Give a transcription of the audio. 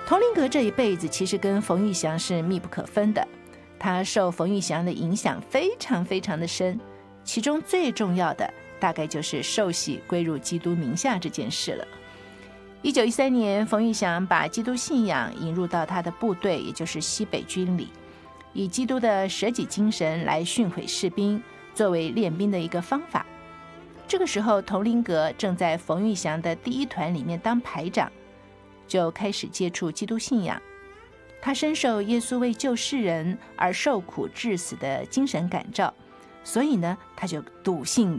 童林格这一辈子其实跟冯玉祥是密不可分的，他受冯玉祥的影响非常非常的深，其中最重要的大概就是受洗归入基督名下这件事了。1913年，冯玉祥把基督信仰引入到他的部队，也就是西北军里，以基督的舍己精神来训诲士兵，作为练兵的一个方法。这个时候，童林格正在冯玉祥的第一团里面当排长，就开始接触基督信仰。他深受耶稣为救世人而受苦致死的精神感召，所以呢，他就笃信